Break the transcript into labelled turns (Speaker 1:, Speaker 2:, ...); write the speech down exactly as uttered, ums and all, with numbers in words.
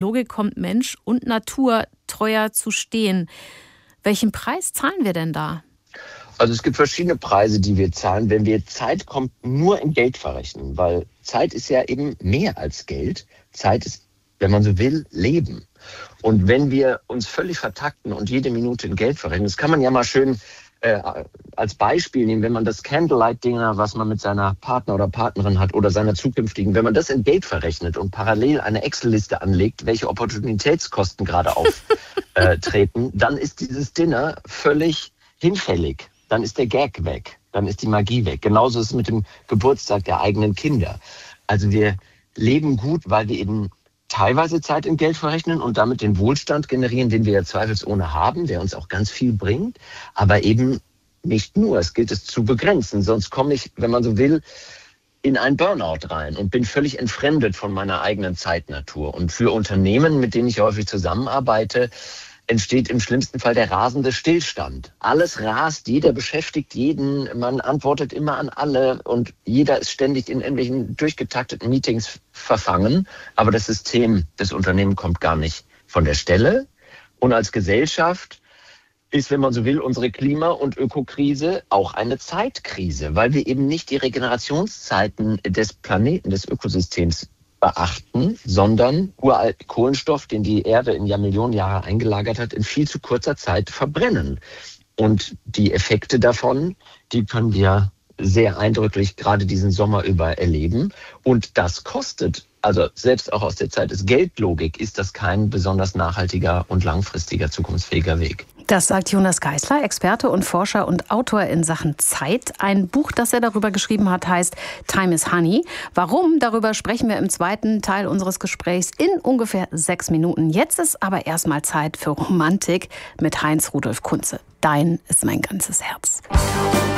Speaker 1: Logik kommt Mensch und Natur treuer zu stehen. Welchen Preis zahlen wir denn da?
Speaker 2: Also es gibt verschiedene Preise, die wir zahlen, wenn wir Zeit kommt nur in Geld verrechnen. Weil Zeit ist ja eben mehr als Geld. Zeit ist, wenn man so will, Leben. Und wenn wir uns völlig vertakten und jede Minute in Geld verrechnen, das kann man ja mal schön äh, als Beispiel nehmen, wenn man das Candlelight-Dinner, was man mit seiner Partner oder Partnerin hat oder seiner zukünftigen, wenn man das in Geld verrechnet und parallel eine Excel-Liste anlegt, welche Opportunitätskosten gerade auftreten, dann ist dieses Dinner völlig hinfällig. Dann ist der Gag weg, dann ist die Magie weg. Genauso ist es mit dem Geburtstag der eigenen Kinder. Also wir leben gut, weil wir eben teilweise Zeit in Geld verrechnen und damit den Wohlstand generieren, den wir ja zweifelsohne haben, der uns auch ganz viel bringt, aber eben nicht nur. Es gilt es zu begrenzen, sonst komme ich, wenn man so will, in ein Burnout rein und bin völlig entfremdet von meiner eigenen Zeitnatur. Und für Unternehmen, mit denen ich häufig zusammenarbeite, entsteht im schlimmsten Fall der rasende Stillstand. Alles rast, jeder beschäftigt jeden, man antwortet immer an alle und jeder ist ständig in irgendwelchen durchgetakteten Meetings verfangen. Aber das System des Unternehmens kommt gar nicht von der Stelle. Und als Gesellschaft ist, wenn man so will, unsere Klima- und Ökokrise auch eine Zeitkrise, weil wir eben nicht die Regenerationszeiten des Planeten, des Ökosystems beachten, sondern uralten Kohlenstoff, den die Erde in Jahrmillionen Jahre eingelagert hat, in viel zu kurzer Zeit verbrennen. Und die Effekte davon, die können wir sehr eindrücklich gerade diesen Sommer über erleben. Und das kostet, also selbst auch aus der Zeit des Geldlogik, ist das kein besonders nachhaltiger und langfristiger, zukunftsfähiger Weg.
Speaker 1: Das sagt Jonas Geisler, Experte und Forscher und Autor in Sachen Zeit. Ein Buch, das er darüber geschrieben hat, heißt Time is Honey. Warum? Darüber sprechen wir im zweiten Teil unseres Gesprächs in ungefähr sechs Minuten. Jetzt ist aber erstmal Zeit für Romantik mit Heinz Rudolf Kunze. Dein ist mein ganzes Herz.